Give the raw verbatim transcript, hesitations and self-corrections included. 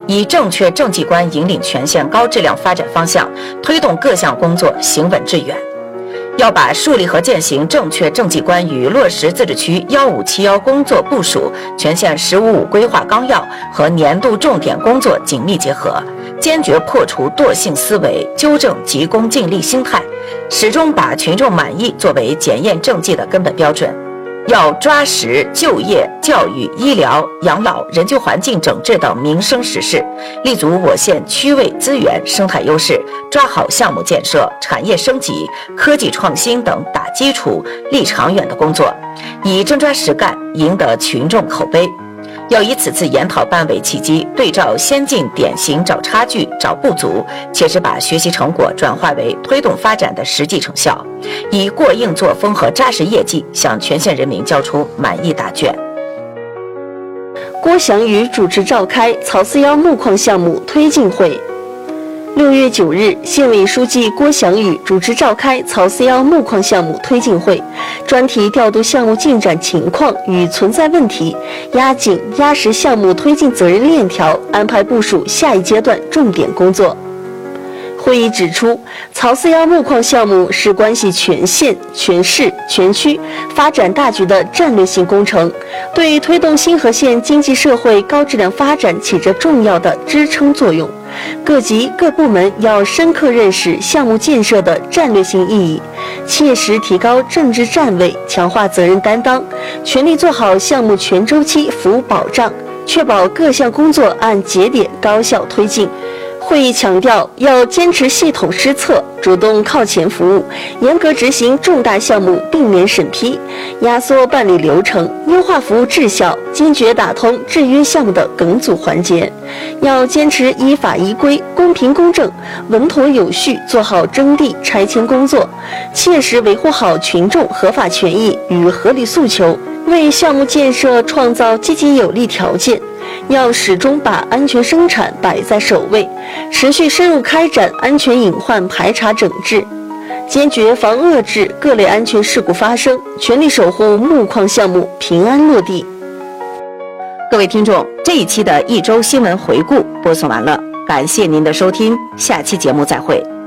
以正确政绩观引领全县高质量发展方向，推动各项工作行稳致远。要把树立和践行正确政绩观与落实自治区幺五七幺工作部署、全县十五五规划纲要和年度重点工作紧密结合，坚决破除惰性思维，纠正急功近利心态，始终把群众满意作为检验政绩的根本标准。要抓实就业、教育、医疗、养老、人居环境整治等民生实事，立足我县区位资源、生态优势，抓好项目建设、产业升级、科技创新等打基础、立长远的工作，以真抓实干赢得群众口碑。要以此次研讨办为契机，对照先进典型找差距、找不足，切实把学习成果转化为推动发展的实际成效，以过硬作风和扎实业绩向全县人民交出满意答卷。 郭祥宇主持召开草四幺木矿项目推进会。六月九日，县委书记郭祥宇主持召开草四幺木矿项目推进会，专题调度项目进展情况与存在问题，压紧压实项目推进责任链条，安排部署下一阶段重点工作。会议指出，草四幺木矿项目是关系全县、全市、全区发展大局的战略性工程，对推动新河县经济社会高质量发展起着重要的支撑作用。各级各部门要深刻认识项目建设的战略性意义，切实提高政治站位，强化责任担当，全力做好项目全周期服务保障，确保各项工作按节点高效推进。会议强调，要坚持系统施策，主动靠前服务，严格执行重大项目并联审批，压缩办理流程，优化服务质效，坚决打通制约项目的梗阻环节。要坚持依法依规、公平公正、稳妥有序做好征地拆迁工作，切实维护好群众合法权益与合理诉求，为项目建设创造积极有利条件。要始终把安全生产摆在首位，持续深入开展安全隐患排查整治，坚决防遏制各类安全事故发生，全力守护木矿项目平安落地。 各位听众，这一期的一周新闻回顾播送完了，感谢您的收听，下期节目再会。